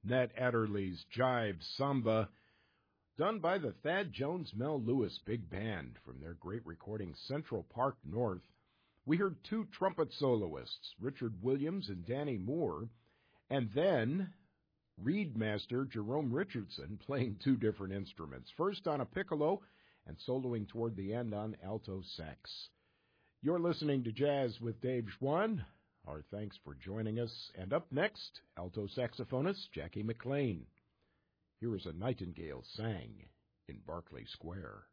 Ned Adderley's Jive Samba, done by the Thad Jones Mel Lewis Big Band from their great recording Central Park North. We heard two trumpet soloists, Richard Williams and Danny Moore, and then reed master Jerome Richardson playing two different instruments, first on a piccolo and soloing toward the end on alto sax. You're listening to Jazz with Dave Schwann. Our thanks for joining us. And up next, alto saxophonist Jackie McLean. Here is A Nightingale Sang in Berkeley Square.